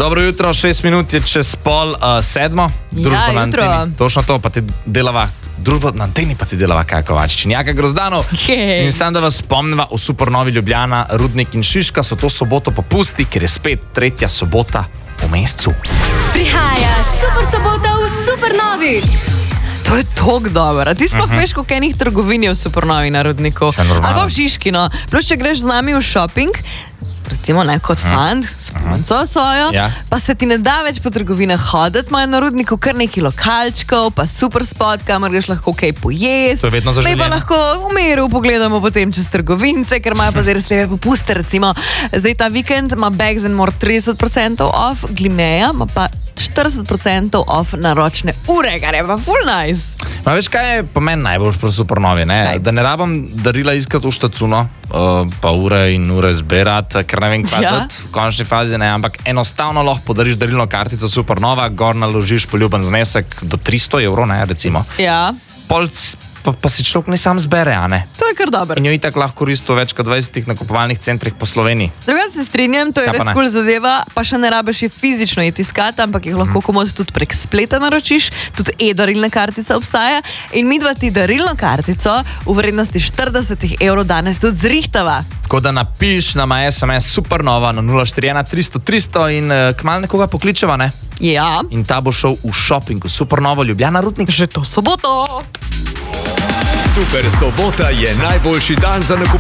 Dobro jutro, 6 minut je čez pol sedmo. Družba na jutro. Anteni. Točno to, pa ti delava. Družba na Anteni pa ti delava kaj Kovačič. Jaka Grozdanov. Hej. In sam da vas spomniva, v Supernovi Ljubljana, Rudnik in Šiška so to soboto popusti, ker je spet tretja sobota v mesecu. Prihaja Super sobota v Supernovi. To je tok dobro. A ti sploh veš, koliko enih trgovin je v Supernovi na Rudniku? Še normalno. Ali pa v Šiški, no. Plus, če greš z nami v shopping, recimo ne kot fant, s punco svojo, Ja. pa se ti ne da več po trgovinah hoditi, imajo na Rudniku kar neki lokalčkov, pa super spot, kamor greš lahko kaj pojesti. To je vedno Mi pa zaželeno. lahko v miru pogledamo potem čez trgovince, ker imajo pa zdaj res lepe popuste. Recimo, zdaj ta vikend ima Bags & More 30% off, Glimeja ima pa 40% off na ročne ure, kar je pa full nice. Ma veš, kaj je pomen najbolj pri Supernovi, ne? Kaj? Da ne rabim darila iskati v štacuno, pa ure in ure zbirati, ker ne vem, kaj Ja. dati v končni fazi, ne? Ampak enostavno lahko podariš darilno kartico Supernova, gor naložiš poljuben znesek do 300 evrov, ne, recimo. Ja, Pol pa si človek ne sam zbere, a ne? to je kar dobro. In jo itak lahko koristi v več kot 20 nakupovalnih centrih po Sloveniji. Drugače se strinjam, to je Ja, pa res ne. kul zadeva, pa še ne rabiš je fizično iti iskat, ampak jih lahko komod tudi prek spleta naročiš, tudi e-darilna kartica obstaja in midva ti darilno kartico v vrednosti 40 evrov danes tudi zrihtava. Tako da napiš nama SMS Supernova na 041 300 300 in kmalu nekoga pokličeva, ne? Ja, In ta bo šel v shopping v Supernovo Ljubljana, Rudnik. že to soboto. Super sobota je najboljši dan za nakup